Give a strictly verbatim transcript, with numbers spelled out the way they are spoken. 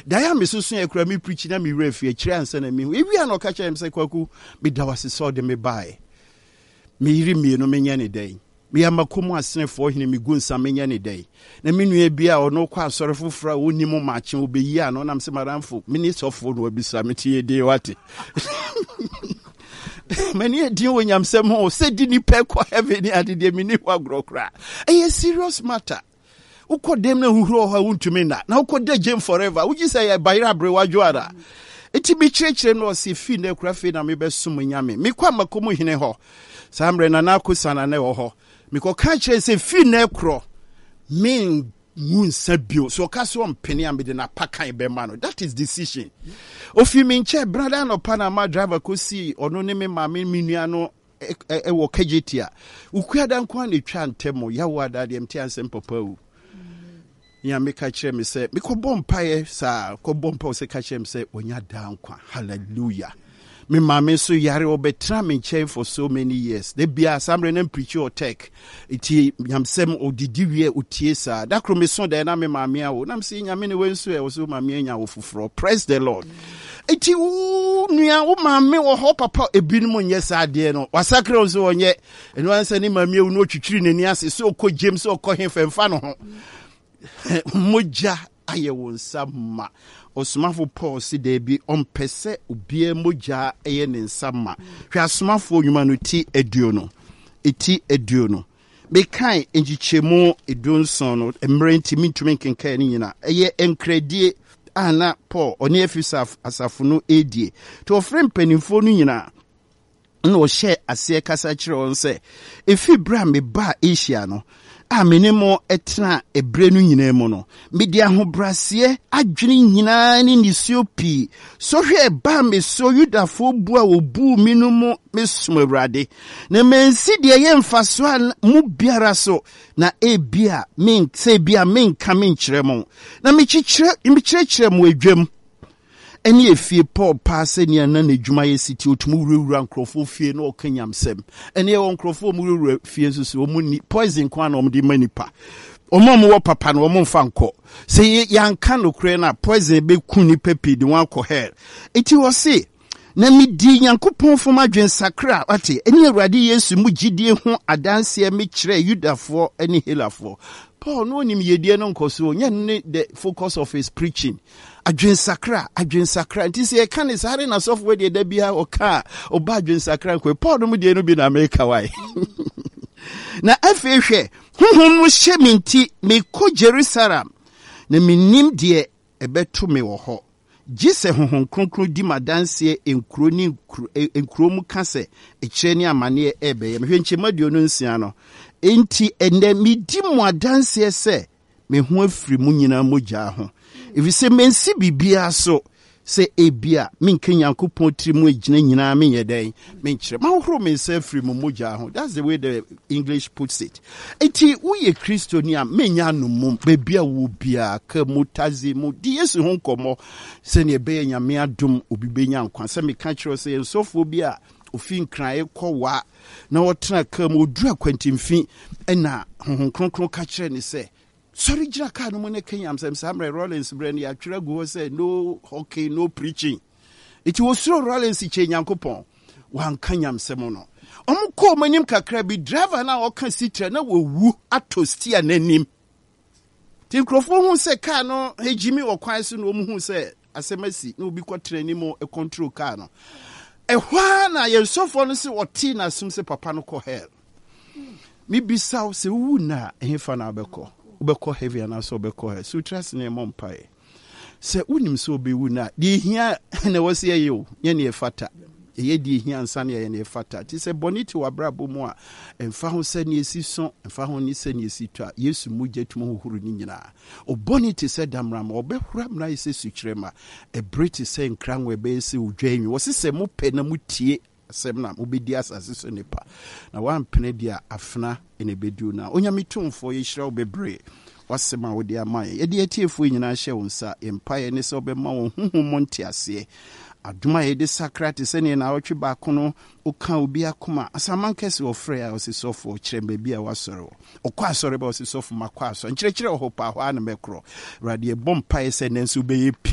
Daya me so so ekura me preach na me refi e kire ansa na me hu. Ewi an oka kire me say kwaku me da wase so de me bae. Me yiri me no menya ne dai. Me amakomu asenefo hene me gu nsa menya ne dai. Na me nua bia ono kwa asore fofora oni mo maache obeyi ano na me se maramfo minister of food obisa me tie de wate. Many a deal when I'm some more said didn't pay kwa heaven at the mini grokra. A serious matter. Who could them know who want to mean that? Now could they gem forever? Would you say a bayra brewa juara? It be church and was if fin de craft and me best summon yami. Me kwa makumu hine ho. Sambre na nakusana ne ho. Me ko catch a fin necro. Mean moon sabio. So caso on penny and be the napaka bemano. That is decision. Of you mean chair brother no Panama driver could see or no name mammy miniano e wo kajitia. Ukwadan kwani chan temo yawa daddy M T and Sempopo. Ya me catch me say, me ko bompaye sa ko bompa se catch him say onya down kwa. Hallelujah. Me mama so yare obetra me chain for so many years. They be a samre nem preach or tech. Iti yam sem odidi wie utie sa. Da kro me so da na me mama a wo. Na me say nyame ne wenso e wo so mama nya wo fufuro. Praise the Lord. Iti u nua wo mama wo ho papa ebinum nye sa de no. Wasakre wo so onye. Eno ansa ni mama wu no twitwiri nani ase so ko James so ko hemfemfa no ho. Moja aye wo nsama. Osmafo Paul si debi on pese ubie moja eye ne nsama. Hwe asmafo nyuma no ti eduono. Eti eduono. Be kan enjichemu edonson no emre ntimi ntumi kenkan ni nyina. Eye enkredie ana Paul oni efisaf asafo no edie. To ofre mpanimfo no nyina. No share ase kasa kire on se efi bra me ba Asia no. A menemo etna ebre no nyina mu no media ho brase adwene nyina ni nisio pi so hwe ba me so yudafo bu a obu minumu mesum awrade na mensi de ye mfaso mu biara so na ebia men se bia men ka men kire mo na me kikire me kire kire mo adwam eni efie Paul passe ni ana na dwuma ye city otumu wurawura nkrofo fie na okanyamsem eni e won nkrofo mu wurawura fie nsusu omu ni poison kwa na omde manipa omom wo papa na omom fa nko se yanka no kure na poison be kuni pepi de wan ko hair eti wo se na midi Nyankopon fom adwen sakra ate eni Awurade Yesu mu gidie ho adanse me kire Yudafo eni Helafo Paul no nim yedie no nkoso nya ne the focus of his preaching adwen sakra adwen sakra nti se kan is hare na software de da bia o ka oba adwen sakra ko Paul no mu de no bi na America wai na afehwe honhom no hye minti me ko Jerusalem na minim de ebeto me wo ho gise honhom kronkron di madanse enkro ni enkro mu kase ekire ni amane ebe me hwenche madio no nsia no enti ende mi di mu adanse se me ho afiri mu nyina mogya ho efise mensi bibia so se ebia menka Nyankopon tiri mu agina nyina me yeden menkire ma horo me se afiri mu mogya ho. That's the way the English puts it. Enti uye Kristo ni a menya no mum bebia wo bia ka mutazi mu di Yesu ho nkomo se ne be nyame adom obi benya nkwa se me ka kire se ensofo bia ofin kran ekwa na wotena ka mu odura kwantimfi na honhom kronkron ka kire ni se sorry jira ka no ne Kenya Sam Samuel Rollins brand ya twira go say no okay no preaching. It was so Rollins che Nyankopon wan kanyam sem no omko manim kakra bi driver na oka sitra na wowu atostia nanim ti nkrofo hu se ka no hejimi okwan so no omhu se asemasi na obi kwatra ni mo e control car no e hwa na ye sofo no se oti na sum se papa no ko hell mi bisaw se wu na ehfa na abeko ubeko heavy and so ubeko he so trust ne mompae se unim so obewu na de hia na wose ye yo ye ne fata ye de hia ansa ne ye ne fata ti se boniti wabrabo mu a emfa ho se ne esi so emfa ho ni se ne esi twa Yesu mu jetum hohuru ni nyina o boniti se damram obehura mra ise sukrema e briti se nkranwe be ese udwanwi wose se mu pe na mutie semna obedi asase so nipa na wan pene dia afna ene bedu na onyamitumfo ye hira obebre wasema wo dia man ye de atiefo nyina hye wonsa empire ne se obema wo honhom ntiase aduma ye de sakrate se ne na otwe ba kono oka obi akoma asamankese ofre a osisofo kirembe bia wasoro okwa asore ba osisofo makwa aso nkirekire ho pa ho ana mekro radie bompa ye se nenso beye